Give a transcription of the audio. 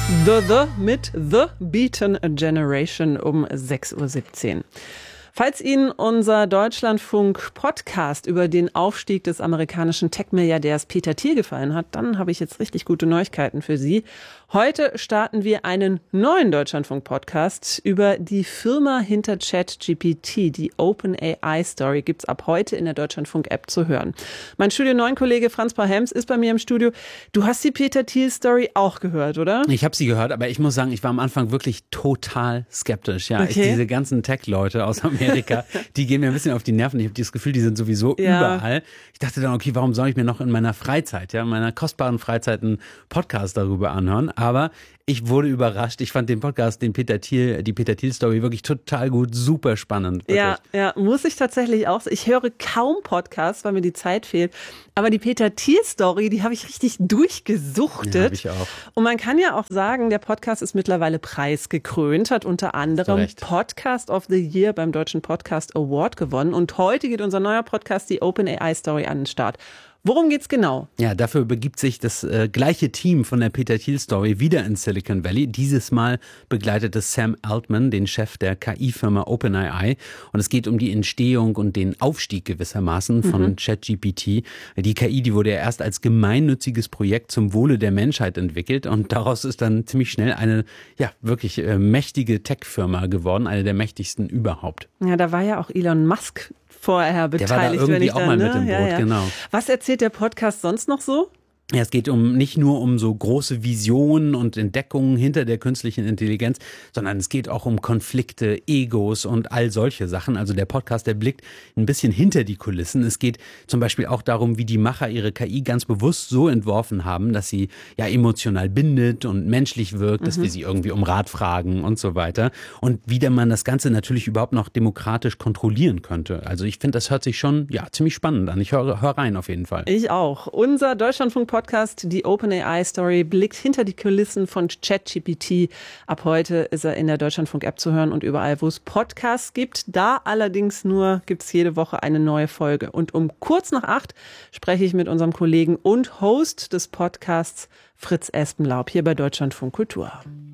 The mit The Beaten Generation um 6.17 Uhr. Falls Ihnen unser Deutschlandfunk-Podcast über den Aufstieg des amerikanischen Tech-Milliardärs Peter Thiel gefallen hat, dann habe ich jetzt richtig gute Neuigkeiten für Sie. Heute starten wir einen neuen Deutschlandfunk-Podcast über die Firma hinter ChatGPT. Die OpenAI-Story gibt's ab heute in der Deutschlandfunk-App zu hören. Mein Studio 9-Kollege Franz Paul-Hems ist bei mir im Studio. Du hast die Peter Thiel-Story auch gehört, oder? Ich habe sie gehört, aber ich muss sagen, ich war am Anfang wirklich total skeptisch. Ja, Okay. Diese ganzen Tech-Leute aus Amerika, die gehen mir ein bisschen auf die Nerven. Ich habe das Gefühl, die sind sowieso überall. Ich dachte dann, okay, warum soll ich mir noch in meiner Freizeit, in meiner kostbaren Freizeit einen Podcast darüber anhören? Aber ich wurde überrascht. Ich fand den Podcast, die Peter Thiel-Story wirklich total gut, super spannend. Wirklich. Ja, muss ich tatsächlich auch. Ich höre kaum Podcasts, weil mir die Zeit fehlt. Aber die Peter Thiel-Story, die habe ich richtig durchgesuchtet. Ja, hab ich auch. Und man kann ja auch sagen, der Podcast ist mittlerweile preisgekrönt, hat unter anderem Podcast of the Year beim Deutschen Podcast Award gewonnen. Und heute geht unser neuer Podcast, die OpenAI-Story, an den Start. Worum geht's genau? Ja, dafür begibt sich das gleiche Team von der Peter Thiel-Story wieder in Silicon Valley. Dieses Mal begleitet es Sam Altman, den Chef der KI-Firma OpenAI. Und es geht um die Entstehung und den Aufstieg gewissermaßen von ChatGPT. Die KI, die wurde ja erst als gemeinnütziges Projekt zum Wohle der Menschheit entwickelt. Und daraus ist dann ziemlich schnell eine wirklich mächtige Tech-Firma geworden, eine der mächtigsten überhaupt. Ja, da war ja auch Elon Musk vorher beteiligt. Der war da irgendwie auch mal mit im Boot, genau. Was erzählt der Podcast sonst noch so? Ja, es geht nicht nur um so große Visionen und Entdeckungen hinter der künstlichen Intelligenz, sondern es geht auch um Konflikte, Egos und all solche Sachen. Also der Podcast, der blickt ein bisschen hinter die Kulissen. Es geht zum Beispiel auch darum, wie die Macher ihre KI ganz bewusst so entworfen haben, dass sie emotional bindet und menschlich wirkt, dass wir sie irgendwie um Rat fragen und so weiter. Und wie man das Ganze natürlich überhaupt noch demokratisch kontrollieren könnte. Also ich finde, das hört sich schon ziemlich spannend an. Ich hör rein auf jeden Fall. Ich auch. Unser Deutschlandfunk-Podcast, die OpenAI-Story, blickt hinter die Kulissen von ChatGPT. Ab heute ist er in der Deutschlandfunk-App zu hören und überall, wo es Podcasts gibt. Da allerdings gibt es jede Woche eine neue Folge. Und um kurz nach 8 spreche ich mit unserem Kollegen und Host des Podcasts Fritz Espenlaub hier bei Deutschlandfunk Kultur.